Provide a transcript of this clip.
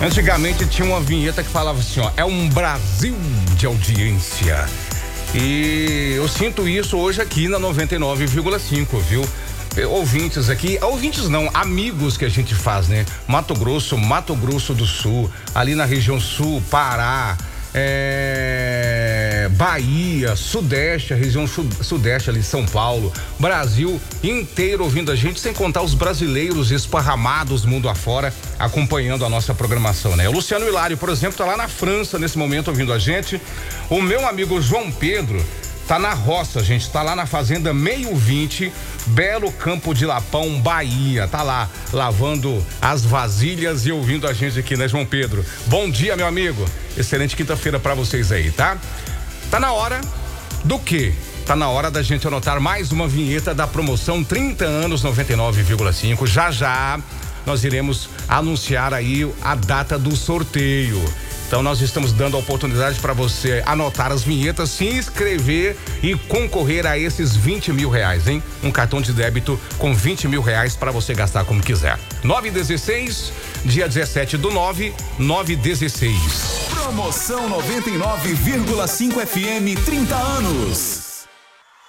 Antigamente tinha uma vinheta que falava assim, ó, é um Brasil de audiência. E eu sinto isso hoje aqui na 99,5, viu? Ouvintes aqui, ouvintes não, amigos que a gente faz, né? Mato Grosso do Sul, ali na região sul, Pará, Bahia, Sudeste, a região Sudeste ali, São Paulo, Brasil inteiro ouvindo a gente, sem contar os brasileiros esparramados mundo afora, acompanhando a nossa programação, né? O Luciano Hilário, por exemplo, tá lá na França nesse momento ouvindo a gente. O meu amigo João Pedro tá na roça, gente, tá lá na fazenda Meio 20, Belo Campo de Lapão, Bahia, tá lá lavando as vasilhas e ouvindo a gente aqui, né, João Pedro? Bom dia, meu amigo, excelente quinta-feira pra vocês aí, tá? Tá na hora do quê? Tá na hora da gente anotar mais uma vinheta da promoção 30 anos 99,5, já nós iremos anunciar aí a data do sorteio. Então nós estamos dando a oportunidade para você anotar as vinhetas, se inscrever e concorrer a esses 20 mil reais, hein? Um cartão de débito com 20 mil reais para você gastar como quiser. 9/16, dia 17/9, 9/16. Promoção 99,5 FM, 30 anos.